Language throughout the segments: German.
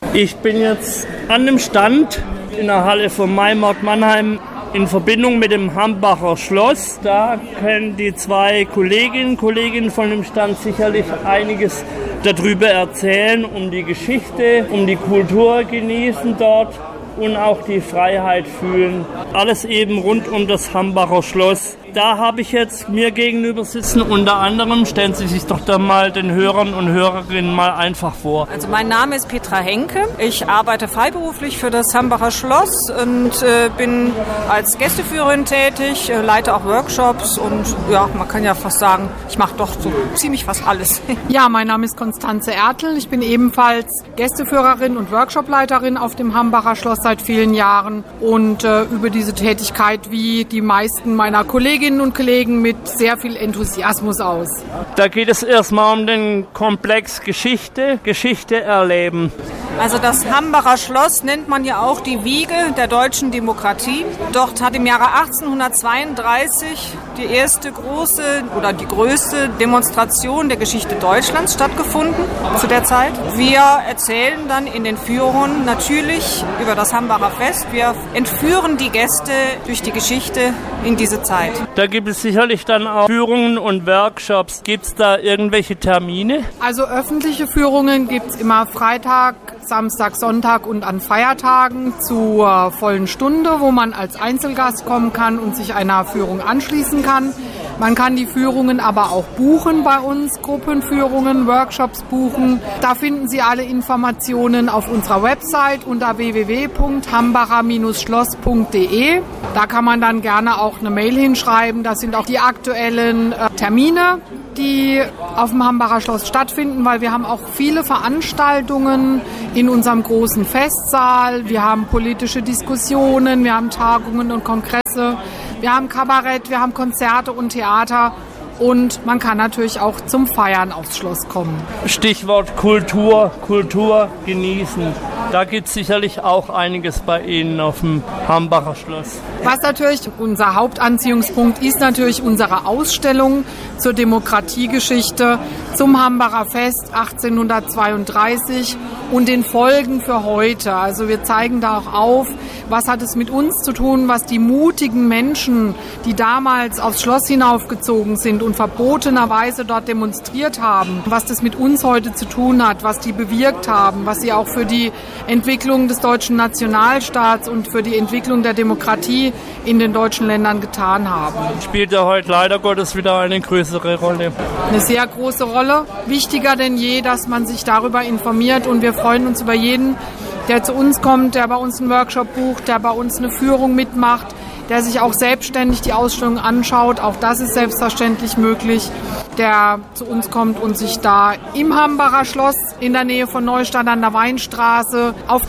Ich bin jetzt an dem Stand in der Halle vom Maimarkt Mannheim in Verbindung mit dem Hambacher Schloss. Da können die zwei Kolleginnen von dem Stand sicherlich einiges darüber erzählen, um die Geschichte, um die Kultur genießen dort und auch die Freiheit fühlen. Alles eben rund um das Hambacher Schloss. Da habe ich jetzt mir gegenüber sitzen, unter anderem, stellen Sie sich doch da mal den Hörern und Hörerinnen mal einfach vor. Also mein Name ist Petra Henke. Ich arbeite freiberuflich für das Hambacher Schloss und bin als Gästeführerin tätig, leite auch Workshops und ja, man kann ja fast sagen, ich mache doch so ziemlich fast alles. Ja, mein Name ist Konstanze Ertl. Ich bin ebenfalls Gästeführerin und Workshopleiterin auf dem Hambacher Schloss seit vielen Jahren und über diese Tätigkeit wie die meisten meiner Kolleginnen und Kollegen mit sehr viel Enthusiasmus aus. Da geht es erstmal um den Komplex Geschichte erleben. Also das Hambacher Schloss nennt man ja auch die Wiege der deutschen Demokratie. Dort hat im Jahre 1832 die erste große oder die größte Demonstration der Geschichte Deutschlands stattgefunden zu der Zeit. Wir erzählen dann in den Führungen natürlich über das Hambacher Fest. Wir entführen die Gäste durch die Geschichte in diese Zeit. Da gibt es sicherlich dann auch Führungen und Workshops. Gibt es da irgendwelche Termine? Also öffentliche Führungen gibt es immer Freitag, Samstag, Sonntag und an Feiertagen zur vollen Stunde, wo man als Einzelgast kommen kann und sich einer Führung anschließen kann. Man kann die Führungen aber auch buchen bei uns, Gruppenführungen, Workshops buchen. Da finden Sie alle Informationen auf unserer Website unter www.hambacher-schloss.de. Da kann man dann gerne auch eine Mail hinschreiben. Das sind auch die aktuellen Termine, die auf dem Hambacher Schloss stattfinden, weil wir haben auch viele Veranstaltungen in unserem großen Festsaal. Wir haben politische Diskussionen, wir haben Tagungen und Kongresse, wir haben Kabarett, wir haben Konzerte und Theater und man kann natürlich auch zum Feiern aufs Schloss kommen. Stichwort Kultur genießen. Da gibt es sicherlich auch einiges bei Ihnen auf dem Hambacher Schloss. Was natürlich unser Hauptanziehungspunkt ist, natürlich unsere Ausstellung zur Demokratiegeschichte zum Hambacher Fest 1832 und den Folgen für heute. Also wir zeigen da auch auf, was hat es mit uns zu tun, was die mutigen Menschen, die damals aufs Schloss hinaufgezogen sind und verbotenerweise dort demonstriert haben, was das mit uns heute zu tun hat, was die bewirkt haben, was sie auch für die Entwicklung des deutschen Nationalstaats und für die Entwicklung der Demokratie in den deutschen Ländern getan haben. Spielt ja heute leider Gottes wieder eine größere Rolle. Eine sehr große Rolle. Wichtiger denn je, dass man sich darüber informiert und wir freuen uns über jeden, der zu uns kommt, der bei uns einen Workshop bucht, der bei uns eine Führung mitmacht, der sich auch selbstständig die Ausstellung anschaut. Auch das ist selbstverständlich möglich, der zu uns kommt und sich da im Hambacher Schloss in der Nähe von Neustadt an der Weinstraße auf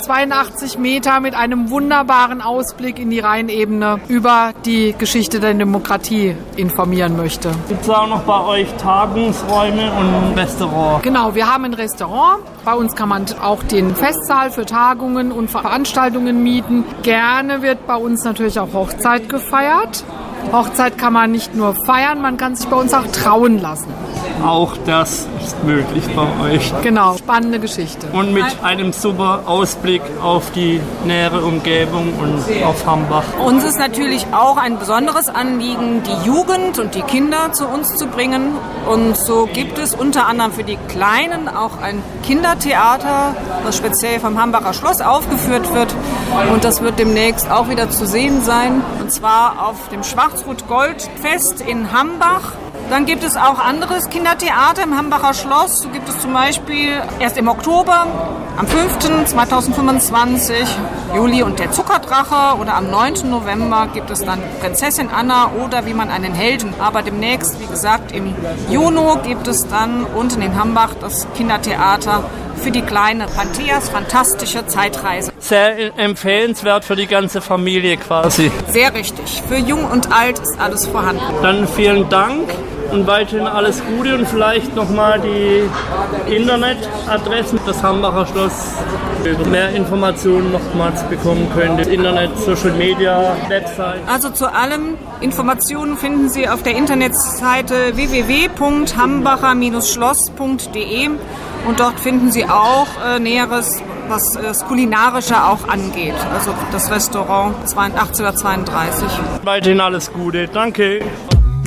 382 Meter mit einem wunderbaren Ausblick in die Rheinebene über die Geschichte der Demokratie informieren möchte. Gibt es auch noch bei euch Tagungsräume und ein Restaurant? Genau, wir haben ein Restaurant. Bei uns kann man auch den Festsaal für Tagungen und Veranstaltungen mieten. Gerne wird bei uns natürlich auch Hochzeit gefeiert. Hochzeit kann man nicht nur feiern, man kann sich bei uns auch trauen lassen. Auch das ist möglich bei euch. Genau, spannende Geschichte. Und mit einem super Ausblick auf die nähere Umgebung und auf Hambach. Uns ist natürlich auch ein besonderes Anliegen, die Jugend und die Kinder zu uns zu bringen. Und so gibt es unter anderem für die Kleinen auch ein Kindertheater, das speziell vom Hambacher Schloss aufgeführt wird. Und das wird demnächst auch wieder zu sehen sein. Und zwar auf dem Schwarzrot-Gold-Fest in Hambach. Dann gibt es auch anderes Kindertheater im Hambacher Schloss. So gibt es zum Beispiel erst im Oktober, am 5. 2025, Juli und der Zuckerdrache. Oder am 9. November gibt es dann Prinzessin Anna oder Wie man einen Helden. Aber demnächst, wie gesagt, im Juni gibt es dann unten in Hambach das Kindertheater für die kleine Pantheas fantastische Zeitreise. Sehr empfehlenswert für die ganze Familie quasi. Sehr richtig. Für Jung und Alt ist alles vorhanden. Dann vielen Dank und weiterhin alles Gute und vielleicht nochmal die Internetadressen des Hambacher Schloss. Mehr Informationen nochmals bekommen könnt. Internet, Social Media, Website. Also zu allem Informationen finden Sie auf der Internetseite www.hambacher-schloss.de und dort finden Sie auch Näheres was das Kulinarische auch angeht. Also das Restaurant 1832. Weiterhin alles Gute. Danke.